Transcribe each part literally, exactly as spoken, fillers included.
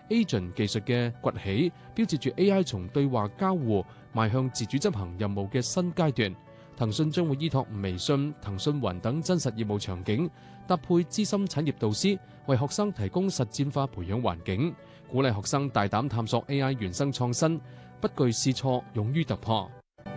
Agent 技術嘅崛起，標誌住 A I 從對話交互邁向自主執行任務嘅新階段。騰訊將會依託微信、騰訊雲等真實業務場景，搭配資深產業導師，為學生提供實戰化培養環境，鼓勵學生大膽探索 A I 原生創新，不懼試錯，勇於突破。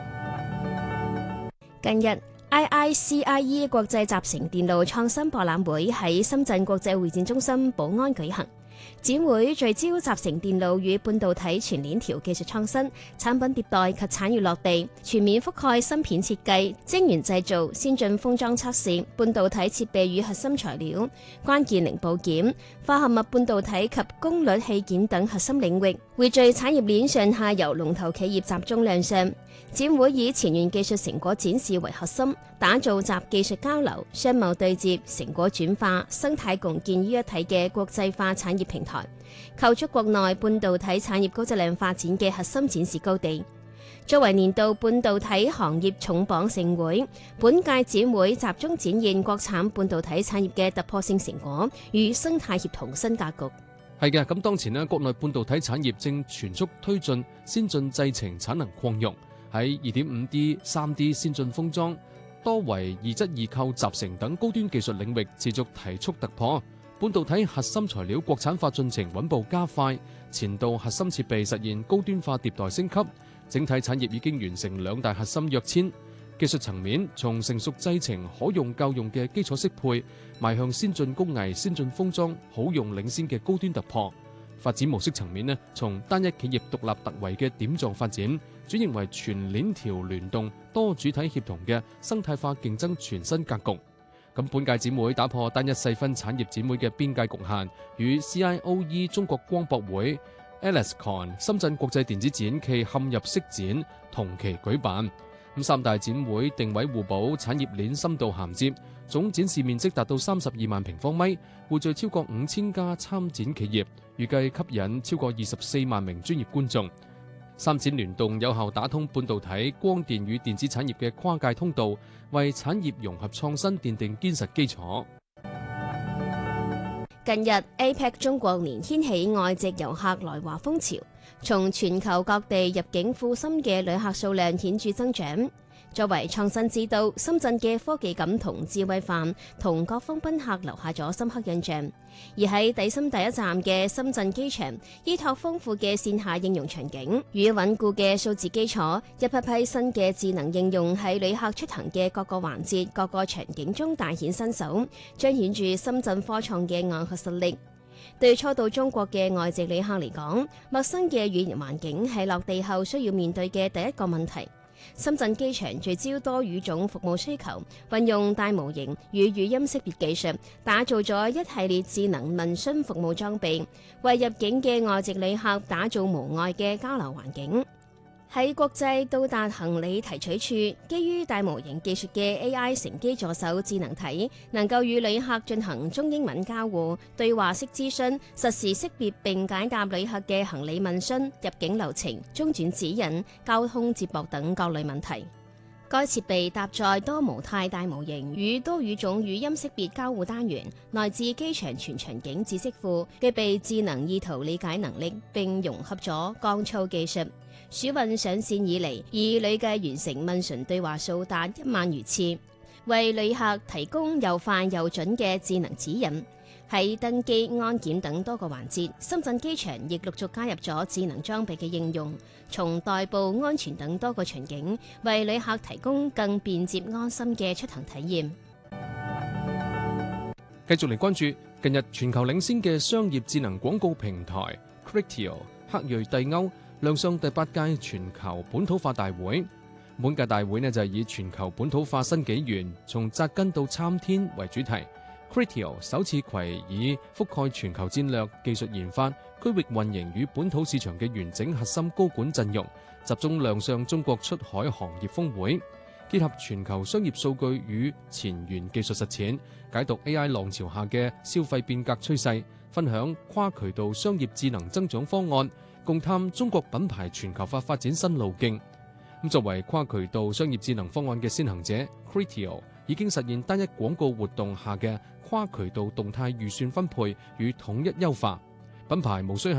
近日 I I C I E 國際集成電路創新博覽會喺深圳國際會展中心寶安舉行。展會聚焦集成電路與半導體全鏈條技術創新、產品迭代及產業落地，全面覆蓋芯片設計、晶圓製造、先進封裝測試、半導體設備與核心材料、關鍵零部件、化合物半導體及功率器件等核心領域，匯聚產業鏈上下游龍頭企業集中亮相。展會以前沿技術成果展示為核心，打造集技術交流、商貿對接、成果轉化、生態共建於一體嘅國際化產業平台，構築國內半導體產業高質量發展嘅核心展示高地。作為年度半導體行業重磅盛會，本屆展會集中展現國產半導體產業嘅突破性成果與生態協同新格局。 係嘅，咁當前呢，國內半導體產業正全速推進先進製程產能擴容。喺 二點五 D、三 D 先進封裝、多維二質二構集成等高端技術領域持續提速突破，半導體核心材料國產化進程穩步加快，前度核心設備實現高端化迭代升級，整體產業已經完成兩大核心躍遷。技術層面從成熟製程可用夠用嘅基礎適配，邁向先進工藝、先進封裝好用領先嘅高端突破。發展模式層面呢，從單一企業獨立突圍嘅點狀發展，轉型為全鏈條聯動、多主體協同嘅生態化競爭全新格局。咁本屆展會打破單一細分產業展會嘅邊界局限，與 C I O E 中國光博會、ALICON 深圳國際電子展暨嵌入式展同期舉辦。咁三大展會定位互補，產業鏈深度銜接，總展示面積達到三十二萬平方米，匯聚超過五千家參展企業，預計吸引超過二十四萬名專業觀眾。三展聯動有效打通半導體、光電與電子產業嘅跨界通道，為產業融合創新奠定堅實基礎。 近日 A P E C 中國年掀起外籍遊客來華風潮，從全球各地入境滬深嘅旅客數量顯著增長。作為創新之都，深圳嘅科技感同智慧範同各方賓客留下咗深刻印象。而喺抵深第一站嘅深圳機場，依託豐富嘅線下應用場景與穩固嘅數字基礎，一批批新嘅智能應用喺旅客出行嘅各個環節、各個場景中大顯身手，彰顯住深圳科創嘅硬核實力。對初到中國嘅外籍旅客嚟講，陌生嘅語言環境係落地後需要面對嘅第一個問題。深圳機場聚焦多語種服務需求，運用大模型與語音識別技術，打造咗一系列智能問詢服務裝備，為入境嘅外籍旅客打造無礙嘅交流環境。喺國際到達行李提取處，基於大模型技術嘅 A I 乘機助手智能體，能夠與旅客進行中英文交互、對話式諮詢、實時識別並解答旅客嘅行李問詢、入境流程、中轉指引、交通接駁等各類問題。該設備搭載多模態大模型與多語種語音識別交互單元，內置機場全場景知識庫，具備智能意圖理解能力，並融合咗降噪技術。暑運上線以嚟，已累計完成問詢對話數達一萬餘次，為旅客提供又快又準嘅智能指引。喺登機、安檢等多個環節，深圳機場亦陸續加入咗智能裝備嘅應用，從代步、安全等多個場景，為旅客提供更便捷、安心嘅出行體驗。 繼續嚟關注近日全球領先嘅商業智能廣告平台 Criteo 克瑞蒂歐亮相第八屆全球本土化大會。本屆大會呢就係以全球本土化新紀元，從扎根到參天為主題。Criteo 首次攜以覆蓋全球戰略、技術研發、區域運營與本土市場嘅完整核心高管陣容，集中亮相中國出海行業峰會，結合全球商業數據與前沿技術實踐，解讀 A I 浪潮下嘅消費變革趨勢，分享跨渠道商業智能增長方案，共探中國品牌全球化發展新路徑。咁作為跨渠道商業智能方案嘅先行者 ，Criteo 已經實現單一廣告活動下嘅跨渠道動態預算分配與統一優化，品牌無需喺